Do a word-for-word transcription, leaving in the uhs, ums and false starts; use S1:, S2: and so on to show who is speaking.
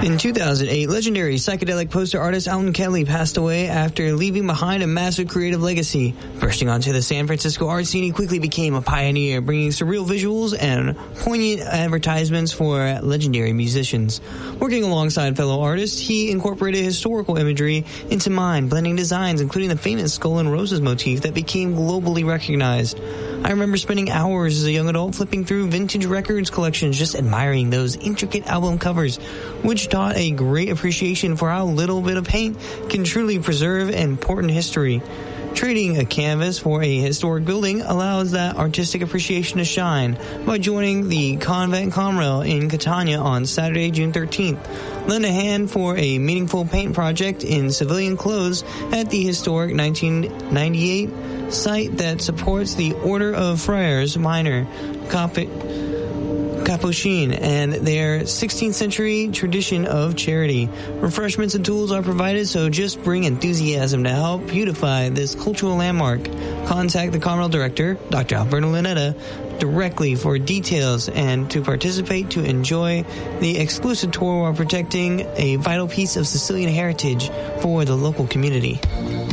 S1: In two thousand eight, legendary psychedelic poster artist Alton Kelly passed away after leaving behind a massive creative legacy. Bursting onto the San Francisco art scene, he quickly became a pioneer, bringing surreal visuals and poignant advertisements for legendary musicians. Working alongside fellow artists, he incorporated historical imagery into Mind, blending designs including the famous skull and roses motif that became globally recognized. I remember spending hours as a young adult flipping through vintage records collections, just admiring those intricate album covers, which taught a great appreciation for how little bit of paint can truly preserve important history. Trading a canvas for a historic building allows that artistic appreciation to shine. By joining the Convent Comrel in Catania on Saturday, June thirteenth, lend a hand for a meaningful paint project in civilian clothes at the historic nineteen ninety-eight site that supports the Order of Friars Minor Capuchin and their sixteenth century tradition of charity. Refreshments and tools are provided, so just bring enthusiasm to help beautify this cultural landmark. Contact the Comrel director, Doctor Alberto Lunetta, directly for details and to participate to enjoy the exclusive tour while protecting a vital piece of Sicilian heritage for the local community.